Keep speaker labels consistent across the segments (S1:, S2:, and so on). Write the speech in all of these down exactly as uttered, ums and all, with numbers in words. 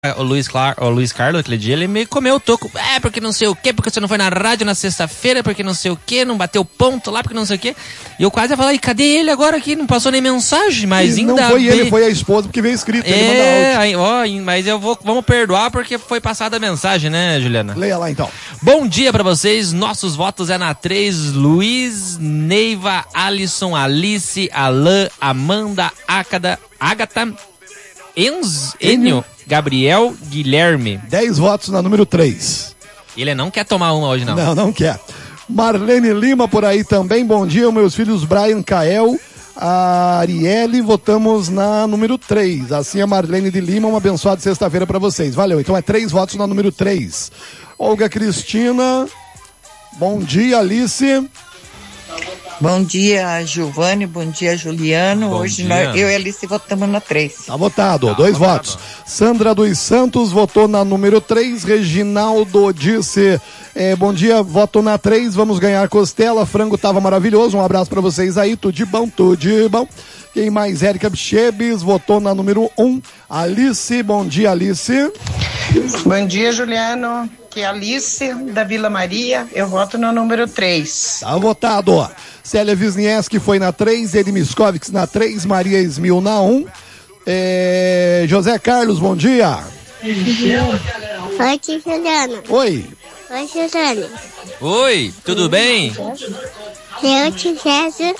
S1: o Luiz, Clar, o Luiz Carlos, aquele dia, ele me comeu o toco. É, porque não sei o quê, porque você não foi na rádio na sexta-feira, porque não sei o quê, não bateu ponto lá, porque não sei o quê. E eu quase ia falar, e cadê ele agora aqui? Não passou nem mensagem, mas
S2: e
S1: ainda
S2: não foi
S1: bem...
S2: ele, foi a esposa, porque veio escrito,
S1: é,
S2: ele manda
S1: aí, ó, mas eu vou, vamos perdoar porque foi passada a mensagem, né, Juliana?
S2: Leia lá, então.
S1: Bom dia pra vocês, nossos votos é na três, Luiz, Neiva, Alisson, Alice, Alain, Amanda, Ácada, Agatha, Enz, Enio, Gabriel, Guilherme.
S2: dez votos na número três.
S1: Ele não quer tomar uma hoje, não.
S2: Não, não quer. Marlene Lima por aí também. Bom dia, meus filhos Brian, Kael, a Arielle. Votamos na número três. Assim, a Marlene de Lima, uma abençoada sexta-feira pra vocês. Valeu. Então é três votos na número três. Olga Cristina. Bom dia, Alice.
S3: Bom dia, Giovanni, bom dia, Juliano.
S1: Bom
S3: Hoje
S1: dia.
S3: Nós, eu e a Alice votamos na três.
S2: Tá votado,
S1: Tá
S2: dois
S1: votado.
S2: votos. Sandra dos Santos votou na número três. Reginaldo disse, é, bom dia, voto na três, vamos ganhar costela, frango tava maravilhoso, um abraço pra vocês aí, tudo de bom, tudo de bom. Quem mais? Érica Bichebes votou na número um. Alice, bom dia, Alice.
S4: Bom dia, Juliano. Que é Alice, da Vila Maria. Eu voto no número três.
S2: Tá votado. Célia Wisniewski foi na três, Edi Miscovics na três, Maria Esmil na um. É... José Carlos, bom dia.
S5: Oi, tio Juliano.
S2: Oi.
S5: Oi, Juliano.
S1: Oi, tudo bem?
S5: Eu te peço.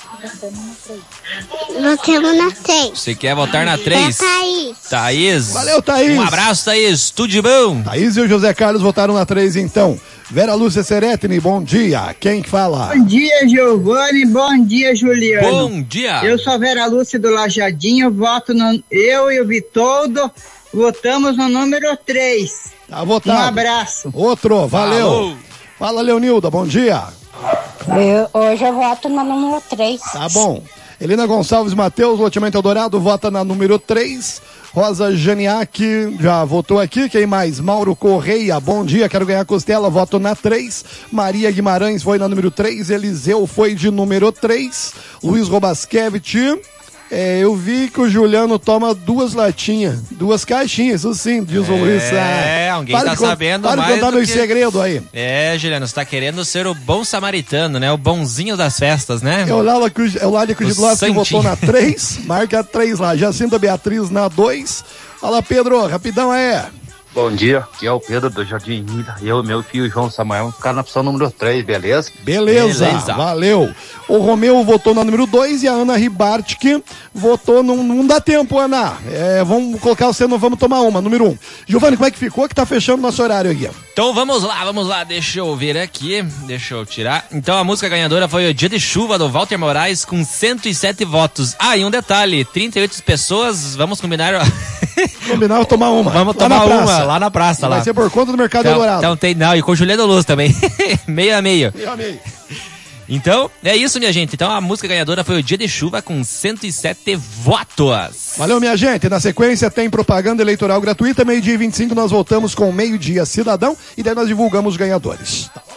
S5: Votamos na três.
S1: Você quer votar na três?
S5: É Thaís.
S1: Thaís.
S2: Valeu, Thaís.
S1: Um abraço, Thaís. Tudo de bom?
S2: Thaís e o José Carlos votaram na três, então. Vera Lúcia Seretini, bom dia. Quem que fala?
S6: Bom dia, Giovanni. Bom dia, Juliano.
S1: Bom dia.
S6: Eu sou a Vera Lúcia do Lajadinho. Voto no, eu e o Vitoldo votamos no número três.
S2: Tá votado.
S6: Um abraço.
S2: Outro, valeu.
S1: Falou.
S2: Fala, Leonilda, bom dia.
S5: Eu, hoje eu voto no número três.
S2: Tá bom. Helena Gonçalves Mateus, loteamento Eldorado, vota na número três. Rosa Janiak já votou aqui. Quem mais? Mauro Correia, bom dia, quero ganhar costela, voto na três. Maria Guimarães foi na número três. Eliseu foi de número três. Luiz Robaskevich. É, eu vi que o Juliano toma duas latinhas, duas caixinhas, isso sim, diz o Luiz.
S1: É, alguém tá
S2: de con-
S1: sabendo
S2: Para de
S1: mais
S2: contar
S1: do
S2: meus
S1: que-
S2: segredos aí.
S1: É, Juliano, você tá querendo ser o bom samaritano, né? O bonzinho das festas, né?
S2: É o Lala Cruz- é o Lália Cruzilowski que
S1: santinho.
S2: votou na três, marca três lá. Jacinta Beatriz na dois. Fala, Pedro, rapidão é.
S7: Bom dia, aqui é o Pedro do Jardim Ida. Eu e meu filho João Samuel vamos ficar na opção número três, beleza?
S2: Beleza,
S1: Beleza.
S2: valeu. O Romeu votou na número dois e a Ana Ribartke votou num. Não dá tempo, Ana. É, vamos colocar você, não vamos tomar uma, número um. Giovanni, como é que ficou que tá fechando nosso horário aqui?
S1: Então vamos lá, vamos lá, deixa eu ver aqui, deixa eu tirar. Então a música ganhadora foi o Dia de Chuva do Walter Moraes com cento e sete votos. Ah, e um detalhe, trinta e oito pessoas, vamos combinar...
S2: Combinar tomar uma.
S1: Vamos
S2: Lá
S1: tomar
S2: na
S1: uma
S2: praça.
S1: lá na praça.
S2: Vai
S1: lá.
S2: ser por conta do Mercado
S1: Então,
S2: Eldorado.
S1: então tem, não, e com Juliano Luz também, meio a meio.
S2: Eu amei.
S1: Então, é isso, minha gente. Então a música ganhadora foi o Dia de Chuva com cento e sete votos.
S2: Valeu, minha gente. Na sequência tem propaganda eleitoral gratuita. Meio-dia e vinte e cinco nós voltamos com Meio-Dia Cidadão e daí nós divulgamos os ganhadores. Tá.